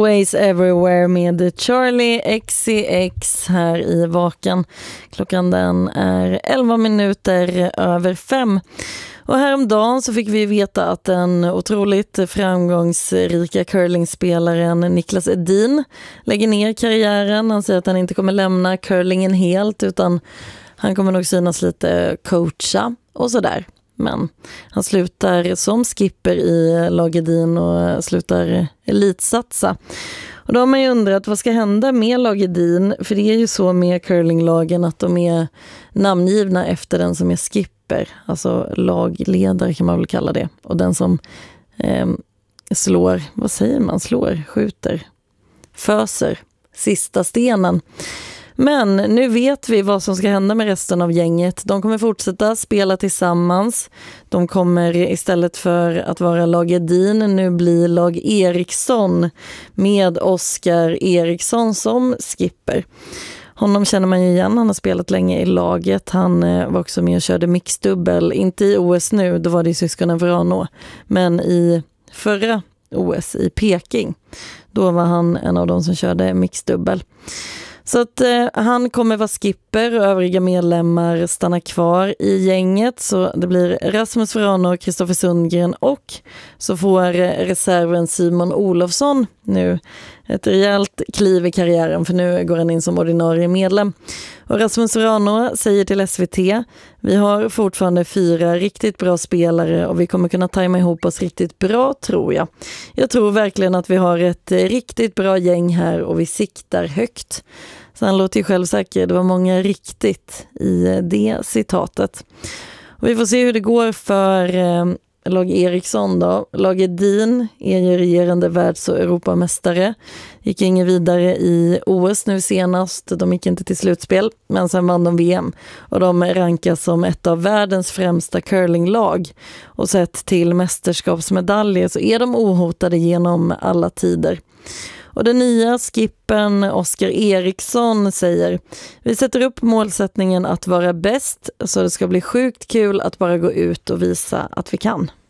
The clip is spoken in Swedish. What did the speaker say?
Always Everywhere med Charlie XCX här i Vaken. Klockan den är 11 minuter över 5. Och häromdagen så fick vi veta att den otroligt framgångsrika curlingspelaren Niklas Edin lägger ner karriären. Han säger att han inte kommer lämna curlingen helt, utan han kommer nog synas lite coacha och sådär. Men han slutar som skipper i lag Edin och slutar elitsatsa. Och då har man ju undrat, vad ska hända med lag Edin? För det är ju så med curlinglagen att de är namngivna efter den som är skipper. Alltså lagledare kan man väl kalla det. Och den som slår, vad säger man? Slår, skjuter, föser sista stenen. Men nu vet vi vad som ska hända med resten av gänget. De kommer fortsätta spela tillsammans. De kommer istället för att vara lag Edin nu bli lag Eriksson med Oskar Eriksson som skipper. Honom känner man ju igen, han har spelat länge i laget. Han var också med och körde mixdubbel, inte i OS nu, då var det i syskonen Vrano, men i förra OS i Peking. Då var han en av de som körde mixdubbel. Så att han kommer vara skipper och övriga medlemmar stannar kvar i gänget. Så det blir Rasmus Vrano och Kristoffer Sundgren, och så får reserven Simon Olofsson nu ett rejält kliv i karriären, för nu går han in som ordinarie medlem. Och Rasmus Vrano säger till SVT: vi har fortfarande 4 riktigt bra spelare och vi kommer kunna tajma ihop oss riktigt bra, tror jag. Jag tror verkligen att vi har ett riktigt bra gäng här och vi siktar högt. Så han låter ju självsäker, det var många riktigt i det citatet. Och vi får se hur det går för lag Eriksson då. Lag Edin är ju regerande världs- och Europamästare. Gick ingen vidare i OS nu senast. De gick inte till slutspel, men sen vann de VM. Och de rankas som ett av världens främsta curlinglag. Och sett till mästerskapsmedaljer så är de ohotade genom alla tider. Och den nya skippen Oskar Eriksson säger: vi sätter upp målsättningen att vara bäst, så det ska bli sjukt kul att bara gå ut och visa att vi kan.